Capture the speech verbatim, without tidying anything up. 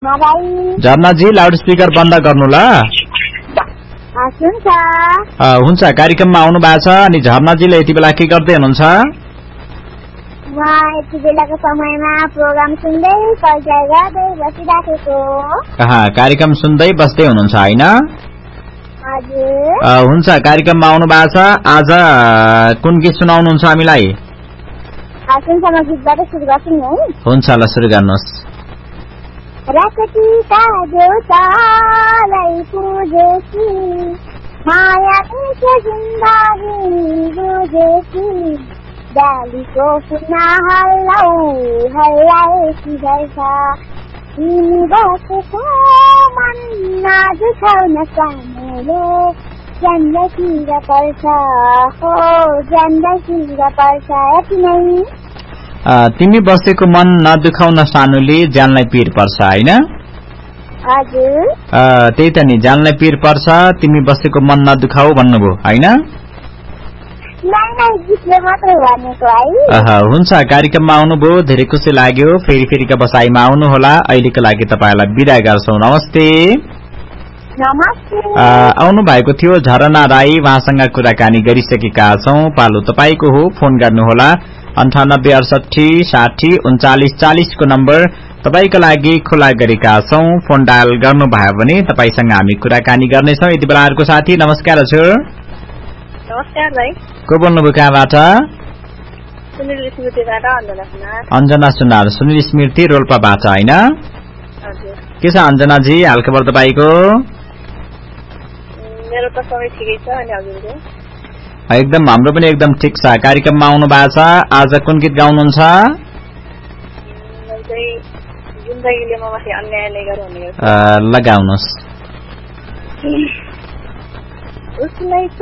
झरनाजी loudspeaker बन्द गर्नु ल। हुन्छ कार्यक्रममा आउनु भएको छ अनि झरनाजीले यति बेला के गर्दै हुनुहुन्छ? यति बेलाको समयमा प्रोग्राम सुन्दै कल्चर गर्दै बसिराखेको। कार्यक्रम सुन्दै बस्दै हुनुहुन्छ होइन? हुन्छ कार्यक्रममा आउनु भएको छ। आज कुन गीत सुनाउनुहुन्छ हामीलाई? हुन्छ ल सुरु गर्नुहोस्। रकतीका देउतालाई पूजेकी माया मिठो जिन्दगी बुझेकी डालीको फुलमा हल्लाउ हल्लाएकी गर्छ तिमी बसेको मन नदुखाउन सानोले ज्यानतिर पर्छ हो ज्यानतिर पर्छ यति नै। तिमी बसेको मन नदुखाउन सानोले ज्यानलाई पीर पर्छ होइन? त्यही त नि ज्यानलाई पीर पर्छ तिमी बसेको मन नदुखाऊ भन्नुभयो होइन? हुन्छ कार्यक्रममा आउनुभयो धेरै खुसी लाग्यो। फेरि फेरिका बसाइमा आउनु होला। अहिलेको लागि तपाईँलाई बिदा गर्छौं। नमस्ते। आउनु भएको थियो झरना राई, उहाँसँग कुराकानी गरिसकेका छौं। पालो तपाईँको हो, फोन गर्नुहोला अन्ठानब्बे अडसठी साठी उन्चालिस चालिस को नम्बर तपाईका लागि खुला गरेका छौं। फोन डायल गर्नुभयो भने तपाईसँग हामी कुराकानी गर्नेछौं। यति बेला अर्को साथी नमस्कार हजुर। नमस्कार भाइ। को बोल्नुभयो कहाँबाट? सुनिल स्मृतिबाट अञ्जना सुनार। अञ्जना सुनार, सुनिल स्मृति रोल्पाबाट होइन? के छ अञ्जनाजी हालखबर तपाईँको? मेरो त सबै ठिकै छ अनि हजुरको? एकदम हाम्रो पनि एकदम ठिक छ। कार्यक्रममा आउनु भएको छ। आज कुन गीत गाउनुहुन्छ? जिन्दगीले ममाथि अन्याय नै गर भन्ने लगाउनुहोस्। उसलाई